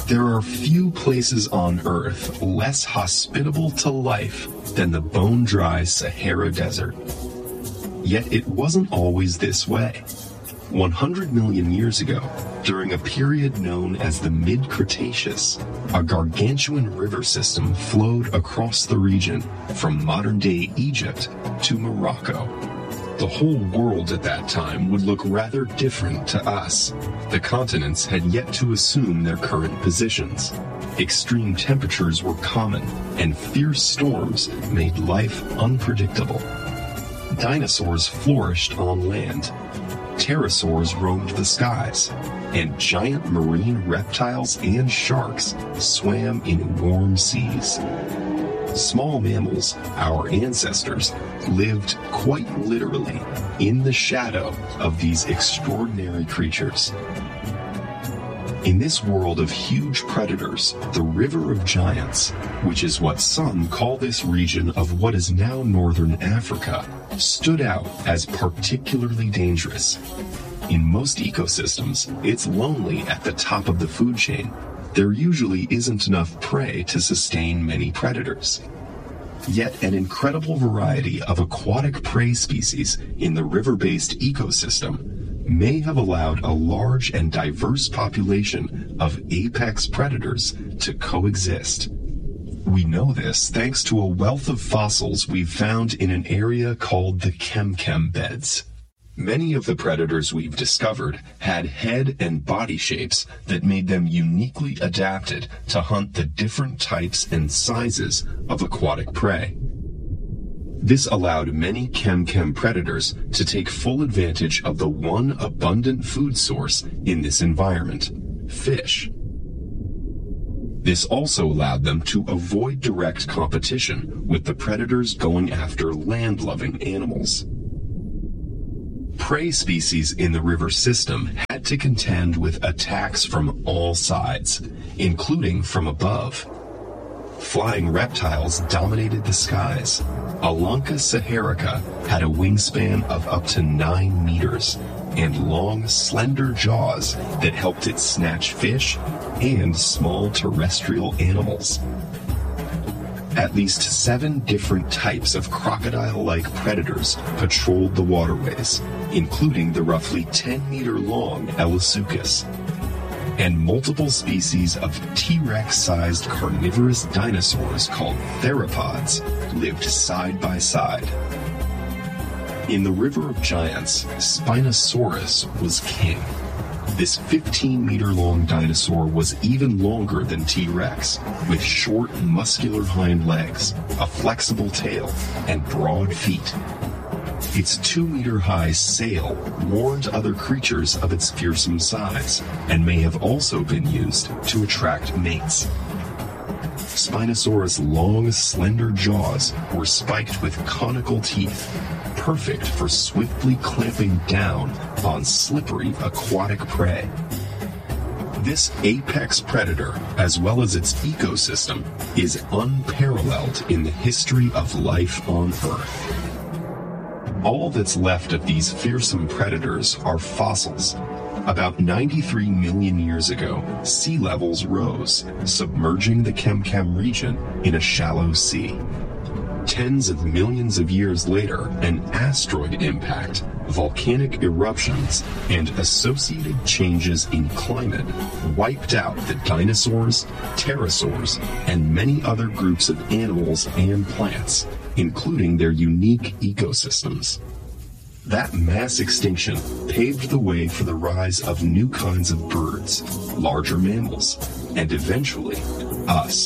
There are few places on Earth less hospitable to life than the bone-dry Sahara Desert. Yet it wasn't always this way. 100 million years ago, during a period known as the Mid-Cretaceous, a gargantuan river system flowed across the region from modern-day Egypt to Morocco. The whole world at that time would look rather different to us. The continents had yet to assume their current positions. Extreme temperatures were common, and fierce storms made life unpredictable. Dinosaurs flourished on land. Pterosaurs roamed the skies, and giant marine reptiles and sharks swam in warm seas. Small mammals, our ancestors, lived quite literally in the shadow of these extraordinary creatures. In this world of huge predators, the River of Giants, which is what some call this region of what is now northern Africa, stood out as particularly dangerous. In most ecosystems, it's lonely at the top of the food chain. There usually isn't enough prey to sustain many predators. Yet an incredible variety of aquatic prey species in the river-based ecosystem may have allowed a large and diverse population of apex predators to coexist. We know this thanks to a wealth of fossils we've found in an area called the Kem-Kem beds. Many of the predators we've discovered had head and body shapes that made them uniquely adapted to hunt the different types and sizes of aquatic prey. This allowed many Kem-Kem predators to take full advantage of the one abundant food source in this environment, fish. This also allowed them to avoid direct competition with the predators going after land-loving animals. Prey species in the river system had to contend with attacks from all sides, including from above. Flying reptiles dominated the skies. Alanca saharica had a wingspan of up to 9 meters and long, slender jaws that helped it snatch fish and small terrestrial animals. At least 7 different types of crocodile-like predators patrolled the waterways, including the roughly 10-meter-long Elasuchus. And multiple species of T-Rex-sized carnivorous dinosaurs called theropods lived side by side. In the River of Giants, Spinosaurus was king. This 15-meter-long dinosaur was even longer than T-Rex, with short, muscular hind legs, a flexible tail, and broad feet. Its 2-meter-high sail warned other creatures of its fearsome size, and may have also been used to attract mates. Spinosaurus' long, slender jaws were spiked with conical teeth, perfect for swiftly clamping down on slippery aquatic prey. This apex predator, as well as its ecosystem, is unparalleled in the history of life on Earth. All that's left of these fearsome predators are fossils. About 93 million years ago, sea levels rose, submerging the Kem-Kem region in a shallow sea. Tens of millions of years later, an asteroid impact, volcanic eruptions, and associated changes in climate wiped out the dinosaurs, pterosaurs, and many other groups of animals and plants, including their unique ecosystems. That mass extinction paved the way for the rise of new kinds of birds, larger mammals, and eventually, us.